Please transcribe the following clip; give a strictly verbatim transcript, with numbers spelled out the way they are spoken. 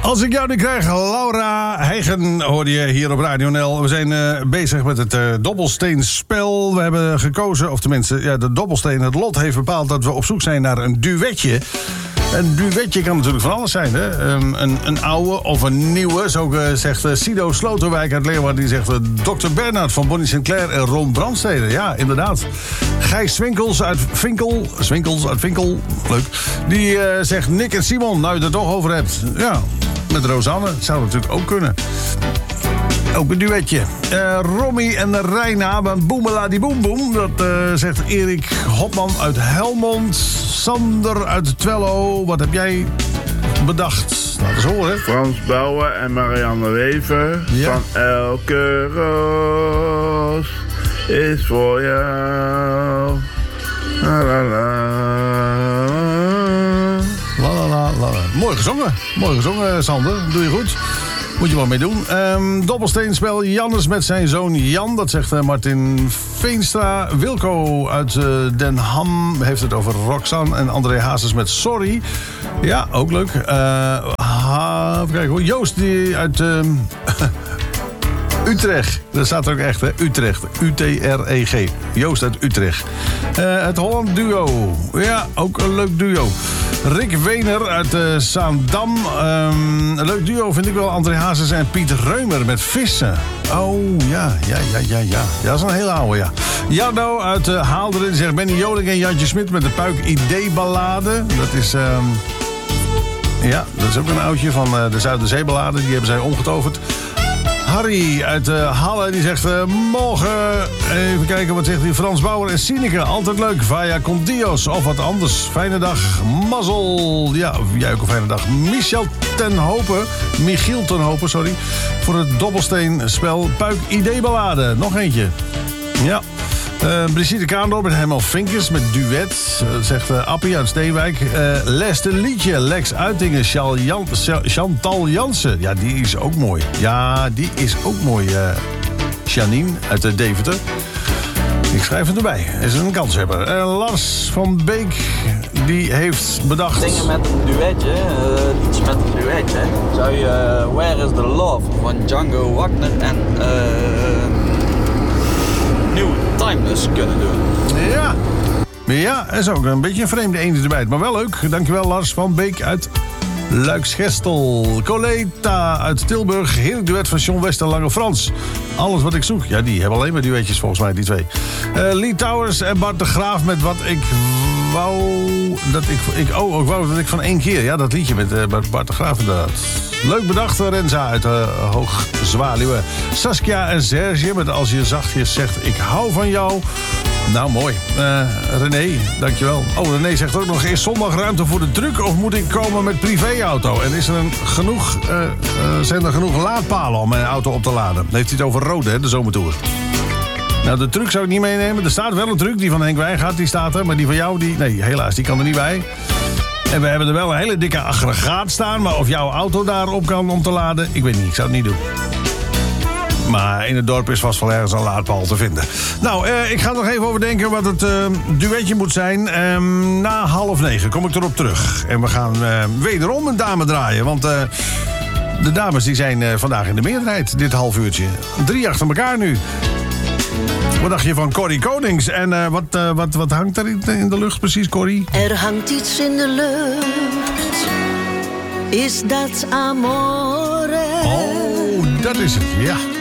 Als ik jou nu krijg, Laura Heigen, hoorde je hier op Radio N L. We zijn uh, bezig met het uh, dobbelsteenspel. We hebben gekozen, of tenminste, ja, de dobbelsteen, het lot heeft bepaald dat we op zoek zijn naar een duetje. Een duetje kan natuurlijk van alles zijn, hè? Um, een, een oude of een nieuwe. Zo uh, zegt uh, Sido Sloterwijk uit Leeuwarden. Die zegt uh, dokter Bernhard van Bonnie Sinclair en Ron Brandstede. Ja, inderdaad. Gijs Swinkels uit Vinkel. Swinkels uit Vinkel. Leuk. Die uh, zegt Nick en Simon. Nou, je het er toch over hebt. Ja, met Rosanne. Dat zou natuurlijk ook kunnen. Ook een duetje. Uh, Romy en Reina, boemela die boem boem. Dat uh, zegt Erik Hopman uit Helmond. Sander uit Twello. Wat heb jij bedacht? Laat eens horen. Frans Bouwen en Marianne Wever. Ja. Van elke roos is voor jou. La la la. La la la la. Mooi gezongen. Mooi gezongen, Sander. Doe je goed. Moet je wel mee doen. Um, dobbelsteenspel Jannes met zijn zoon Jan. Dat zegt uh, Martin Veenstra. Wilco uit uh, Den Ham heeft het over Roxanne. En André Hazes met Sorry. Ja, ook leuk. Uh, ha, even kijken hoor. Joost die uit uh, Utrecht. Dat staat er ook echt, hè? Utrecht. U T R E G. Joost uit Utrecht. Uh, het Holland Duo. Ja, ook een leuk duo. Rick Wener uit uh, Zaandam. Um, een leuk duo vind ik wel. André Hazes en Piet Reumer met Vissen. Oh, ja, ja, ja, ja, ja. Ja, dat is een hele oude, ja. Jarno uit uh, Haalderen zegt Benny Joling en Jantje Smit met de Puik Idee-ballade. Dat is... Um, ja, dat is ook een oudje van uh, de Zuiderzeeballade. Die hebben zij omgetoverd. Harry uit uh, Halle, die zegt uh, morgen, even kijken, wat zegt hij? Frans Bauer en Sineke, altijd leuk. Vaya con Dios, of wat anders. Fijne dag, mazzel. Ja, jij ook een fijne dag. Michel ten Hopen, Michiel ten Hopen, sorry. Voor het dobbelsteenspel Puik Idee-ballade. Nog eentje. Ja. Uh, Brigitte Kaandorp met Herman Vinkers met duet. Uh, zegt uh, Appie uit Steenwijk. Uh, Leste Liedje, Lex Uitingen, Jan, Chantal Jansen. Ja, die is ook mooi. Ja, die is ook mooi. Uh, Janine uit uh, Deventer. Ik schrijf het erbij. Is een kanshebber. Uh, Lars van Beek, die heeft bedacht... Zingen met een duetje, uh, iets met een duetje. Zou je uh, Where is the Love van Django Wagner en... Uh, Nieuw Timeless kunnen doen. Ja. Ja, is ook een beetje een vreemde eend erbij. Maar wel leuk. Dankjewel Lars van Beek uit Luiksgestel. Coleta uit Tilburg. Heerlijk duet van John West en Lange Frans. Alles wat ik zoek. Ja, die hebben alleen maar duetjes volgens mij, die twee. Uh, Lee Towers en Bart de Graaf met Wat ik wou... Dat ik, ik, oh, ik wou dat ik van één keer. Ja, dat liedje met uh, Bart, Bart de Graaf inderdaad. Leuk bedacht, Renza uit uh, Hoog Zwaluwe. Saskia en Serge met Als je zachtjes zegt ik hou van jou. Nou, mooi. Uh, René, dankjewel. Oh, René zegt ook nog, is zondag ruimte voor de truck of moet ik komen met privéauto? En is er een genoeg, uh, uh, zijn er genoeg laadpalen om mijn auto op te laden? Dan heeft hij het over Rode, hè, de zomertour. Nou, de truck zou ik niet meenemen. Er staat wel een truck, die van Henk Wijngaard, die staat er. Maar die van jou, die, nee, helaas, die kan er niet bij. En we hebben er wel een hele dikke aggregaat staan. Maar of jouw auto daarop kan om te laden, ik weet niet. Ik zou het niet doen. Maar in het dorp is vast wel ergens een laadpaal te vinden. Nou, eh, ik ga nog even overdenken wat het uh, duetje moet zijn. Um, na half negen kom ik erop terug. En we gaan uh, wederom een dame draaien. Want uh, de dames die zijn uh, vandaag in de meerderheid, dit half uurtje. Drie achter elkaar nu. Wat dacht je van Corrie Konings? En uh, wat, uh, wat, wat hangt er in, in de lucht precies, Corrie? Er hangt iets in de lucht. Is dat amore? Oh, dat is het, ja.